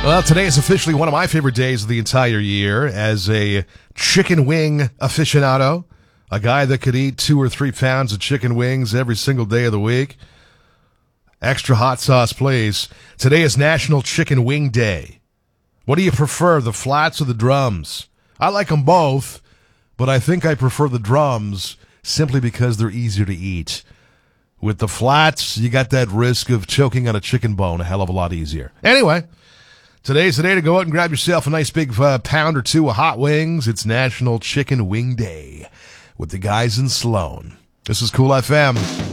Well, today is officially one of my favorite days of the entire year as a chicken wing aficionado, a guy that could eat 2 or 3 pounds of chicken wings every single day of the week. Extra hot sauce, please. Today is National Chicken Wing Day. What do you prefer, the flats or the drums? I like them both, but I think I prefer the drums simply because they're easier to eat. With the flats, you got that risk of choking on a chicken bone a hell of a lot easier. Anyway, today's the day to go out and grab yourself a nice big pound or 2 of hot wings. It's National Chicken Wing Day with the guys in Sloan. This is Cool FM.